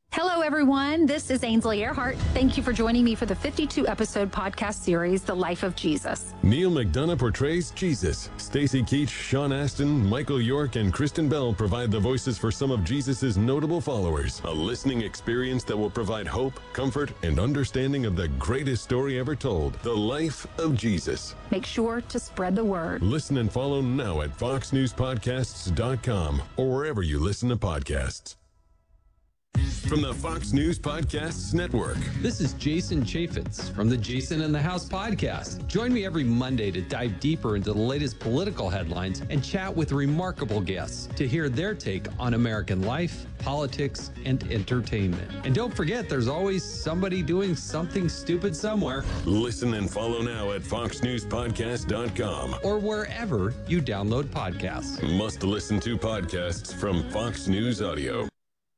Hello, everyone. This is Ainsley Earhart. Thank you for joining me for the 52-episode podcast series, The Life of Jesus. Neil McDonough portrays Jesus. Stacy Keach, Sean Astin, Michael York, and Kristen Bell provide the voices for some of Jesus's notable followers. A listening experience that will provide hope, comfort, and understanding of the greatest story ever told, The Life of Jesus. Make sure to spread the word. Listen and follow now at foxnewspodcasts.com or wherever you listen to podcasts. From the Fox News Podcasts Network. This is Jason Chaffetz from the Jason in the House podcast. Join me every Monday to dive deeper into the latest political headlines and chat with remarkable guests to hear their take on American life, politics, and entertainment. And don't forget, there's always somebody doing something stupid somewhere. Listen and follow now at foxnewspodcast.com or wherever you download podcasts. Must listen to podcasts from Fox News Audio.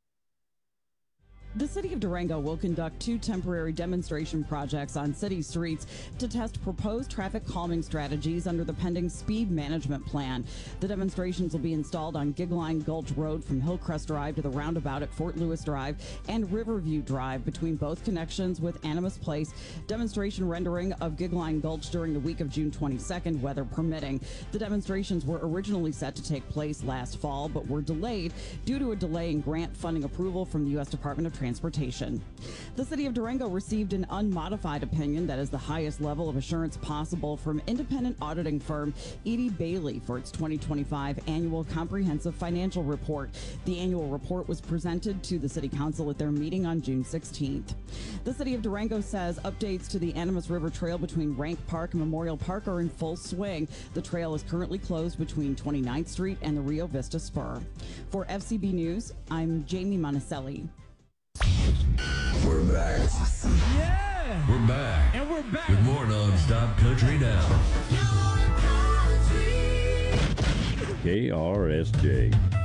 The city of Durango will conduct 2 temporary demonstration projects on city streets to test proposed traffic calming strategies under the pending speed management plan. The demonstrations will be installed on Gigline Gulch Road from Hillcrest Drive to the roundabout at Fort Lewis Drive and Riverview Drive between both connections with Animas Place. Demonstration rendering of Gigline Gulch during the week of June 22nd, weather permitting. The demonstrations were originally set to take place last fall, but were delayed due to a delay in grant funding approval from the U.S. Department of Transportation. The city of Durango received an unmodified opinion that is the highest level of assurance possible from independent auditing firm Edie Bailey for its 2025 annual comprehensive financial report. The annual report was presented to the city council at their meeting on June 16th. The city of Durango says updates to the Animas River Trail between Rank Park and Memorial Park are in full swing. The trail is currently closed between 29th Street and the Rio Vista Spur. For FCB News, I'm Jamie Monticelli. We're back. Awesome. Yeah. We're back. And we're back. With more non-stop country now. KRSJ.